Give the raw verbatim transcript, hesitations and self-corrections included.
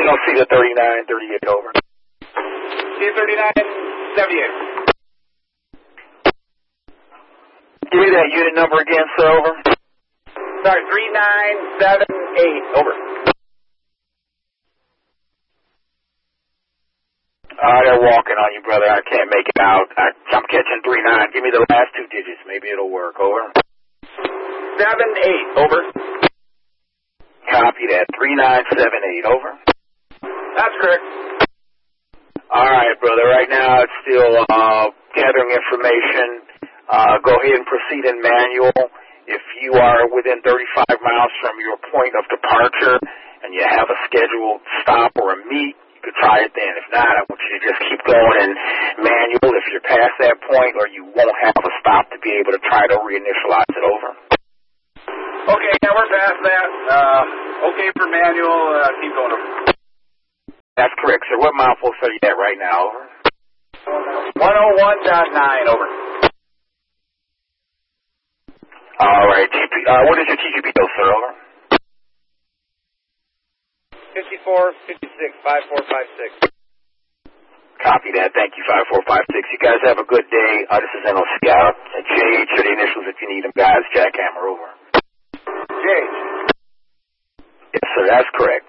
N O C to thirty-nine thirty-eight, over. C thirty-nine seventy-eight. Give me that unit number again, sir, over. Sorry, three nine seven eight, over. Uh, they're walking on you, brother. I can't make it out. I, I'm catching three nine. Give me the last two digits. Maybe it'll work, over. seven eight, over. Copy that. three nine seven eight, over. That's correct. All right, brother. Right now it's still uh, gathering information. Uh, go ahead and proceed in manual. If you are within thirty-five miles from your point of departure and you have a scheduled stop or a meet, you could try it then. If not, I want you to just keep going in manual if you're past that point, or you won't have a stop to be able to try to reinitialize it, over. Okay, yeah, we're past that. Uh, okay for manual. Uh, keep going, over. That's correct, sir. What milepost are you at right now, over? one oh one point nine, over. All right, G P, uh, what is your T G P O, sir, over? fifty-four fifty-six five four five six. Copy that. Thank you, five four five six. You guys have a good day. Uh, this is N O C out. J H are the initials if you need them, guys. Jackhammer, over. J H. Yes, sir. That's correct.